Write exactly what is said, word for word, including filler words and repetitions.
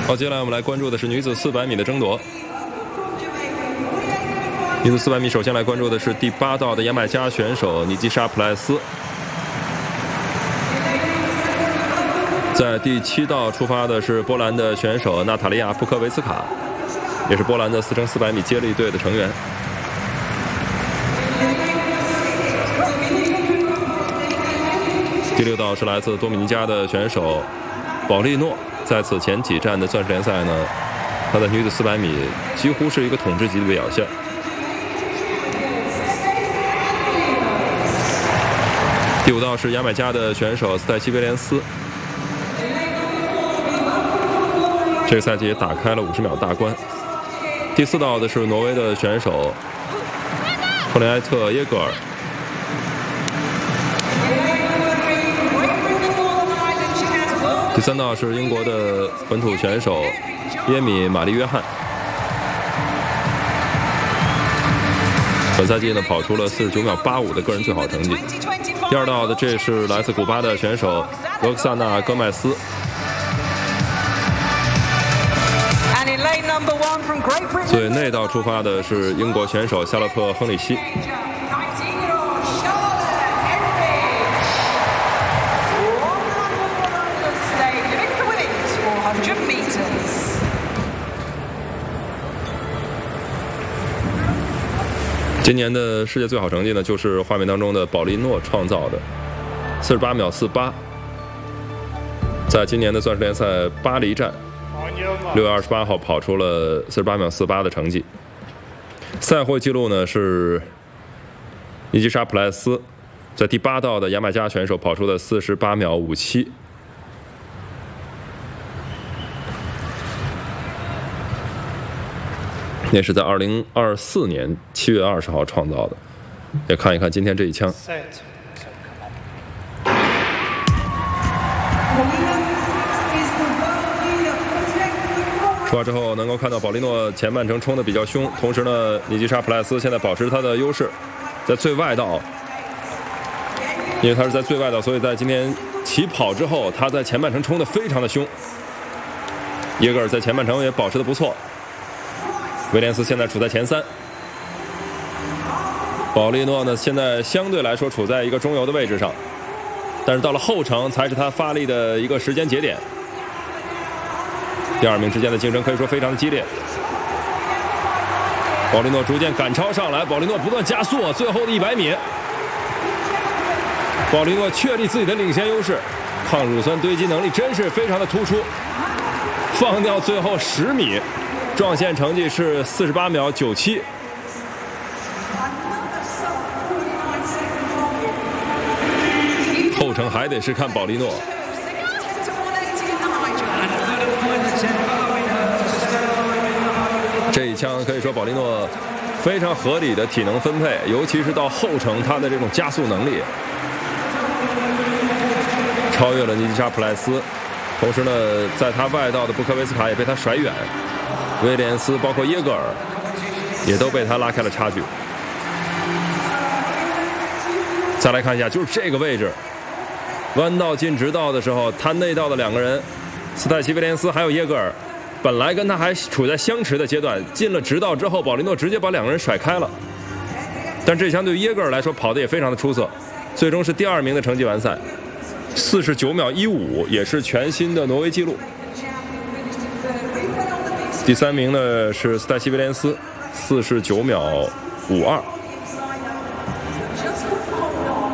好，接下来我们来关注的是女子四百米的争夺。女子四百米，首先来关注的是第八道的牙买加选手尼基莎·普莱斯。在第七道出发的是波兰的选手娜塔莉亚·布科维茨卡，也是波兰的四乘四百米接力队的成员。第六道是来自多米尼加的选手保利诺，在此前几站的钻石联赛呢，她的女子四百米几乎是一个统治级的表现。第五道是牙买加的选手斯黛西·威廉斯，这个赛季也打开了五十秒大关。第四道的是挪威的选手赫林埃特·耶格尔。第三道是英国的本土选手耶米·玛丽·约翰，本赛季呢跑出了四十九秒八五的个人最好成绩。第二道的这是来自古巴的选手罗克萨纳·戈麦斯。所以内道出发的是英国选手夏洛特·亨利希。今年的世界最好成绩呢，就是画面当中的保利诺创造的四十八秒四八，在今年的钻石联赛巴黎站六月二十八号跑出了四十八秒四八的成绩。赛会纪录呢是尼基莎·普莱斯在第八道的牙买加选手跑出的四十八秒五七。那是在二零二四年七月二十号创造的，也看一看今天这一枪。出发之后能够看到保利诺前半程冲得比较凶，同时呢，尼基莎·普莱斯现在保持他的优势，在最外道，因为他是在最外道，所以在今天起跑之后，他在前半程冲得非常的凶。耶格尔在前半程也保持得不错。威廉斯现在处在前三，保利诺呢现在相对来说处在一个中游的位置上，但是到了后程才是他发力的一个时间节点。第二名之间的竞争可以说非常的激烈，保利诺逐渐赶超上来，保利诺不断加速，最后的一百米，保利诺确立自己的领先优势，抗乳酸堆积能力真是非常的突出，放掉最后十米。撞线成绩是四十八秒九七，后程还得是看保利诺。这一枪可以说保利诺非常合理的体能分配，尤其是到后程他的这种加速能力，超越了尼基莎·普莱斯。同时呢，在他外道的布科维斯卡也被他甩远。威廉斯包括耶格尔也都被他拉开了差距。再来看一下，就是这个位置，弯道进直道的时候，他内道的两个人，斯泰西·威廉斯还有耶格尔，本来跟他还处在相持的阶段，进了直道之后，保利诺直接把两个人甩开了。但这相对于耶格尔来说，跑得也非常的出色，最终是第二名的成绩完赛，四十九秒一五，也是全新的挪威纪录。第三名呢是斯黛西·威廉斯，四十九秒五二。